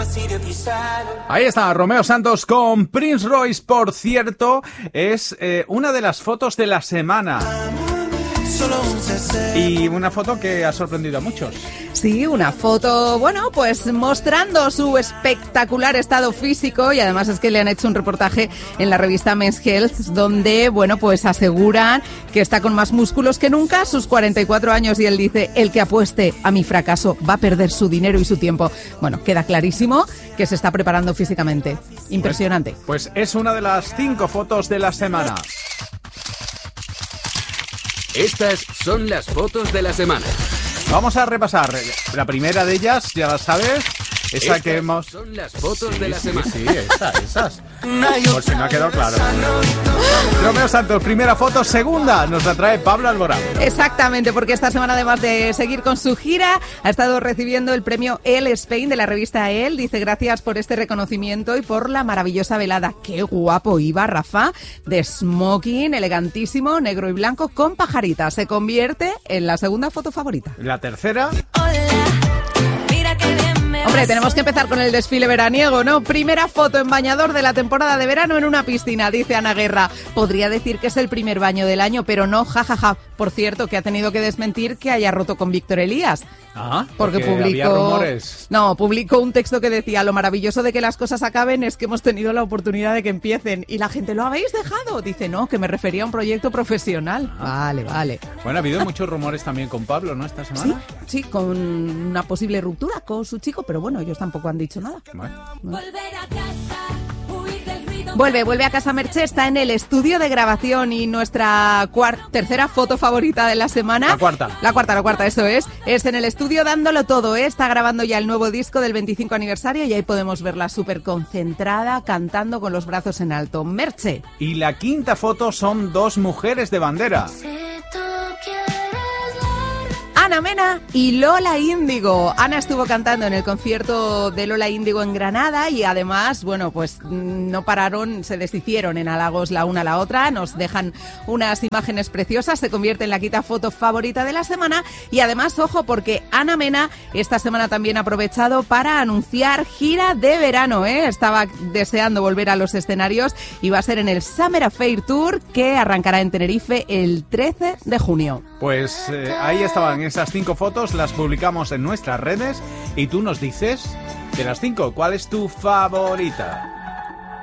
Ahí está Romeo Santos con Prince Royce, por cierto, es una de las fotos de la semana. Y una foto que ha sorprendido a muchos. Sí, una foto, bueno, pues mostrando su espectacular estado físico, y además es que le han hecho un reportaje en la revista Men's Health donde, bueno, pues aseguran que está con más músculos que nunca a sus 44 años, y él dice: el que apueste a mi fracaso va a perder su dinero y su tiempo. Bueno, queda clarísimo que se está preparando físicamente. Impresionante. Pues es una de las 5 fotos de la semana. Estas son las fotos de la semana. Vamos a repasar. La primera de ellas, ya la sabes, esa Estas que hemos... son las fotos de la semana. Sí, esas. Por si no ha quedado claro. Romeo Santos, primera foto. Segunda, nos la trae Pablo Alborán. Exactamente, porque esta semana, además de seguir con su gira, ha estado recibiendo el premio Elle Spain de la revista Elle. Dice: gracias por este reconocimiento y por la maravillosa velada. Qué guapo iba Rafa, de smoking, elegantísimo, negro y blanco, con pajaritas. Se convierte en la segunda foto favorita. La tercera... Hombre, tenemos que empezar con el desfile veraniego, ¿no? Primera foto en bañador de la temporada de verano en una piscina, dice Ana Guerra. Podría decir que es el primer baño del año, pero no, jajaja. Por cierto, que ha tenido que desmentir que haya roto con Víctor Elías. Ah, porque había rumores. No, publicó un texto que decía: lo maravilloso de que las cosas acaben es que hemos tenido la oportunidad de que empiecen. Y la gente: ¿lo habéis dejado? Dice: no, que me refería a un proyecto profesional. Vale. Bueno, ha habido muchos rumores también con Pablo, ¿no? Esta semana. Sí, con una posible ruptura con su chico, pero bueno, ellos tampoco han dicho nada. Bueno. Vuelve a casa Merche, está en el estudio de grabación, y nuestra tercera foto favorita de la semana. La cuarta, eso es en el estudio dándolo todo, ¿eh? Está grabando ya el nuevo disco del 25 aniversario y ahí podemos verla súper concentrada, cantando con los brazos en alto. Merche. Y la quinta foto son 2 mujeres de bandera. Ana Mena y Lola Índigo. Ana estuvo cantando en el concierto de Lola Índigo en Granada, y además, bueno, pues no pararon, se deshicieron en halagos la una a la otra. Nos dejan unas imágenes preciosas, se convierte en la quinta foto favorita de la semana. Y además, ojo, porque Ana Mena esta semana también ha aprovechado para anunciar gira de verano, ¿eh? Estaba deseando volver a los escenarios y va a ser en el Summer Affair Tour, que arrancará en Tenerife el 13 de junio. Pues ahí estaban esas 5 fotos, las publicamos en nuestras redes y tú nos dices, de las 5, ¿cuál es tu favorita?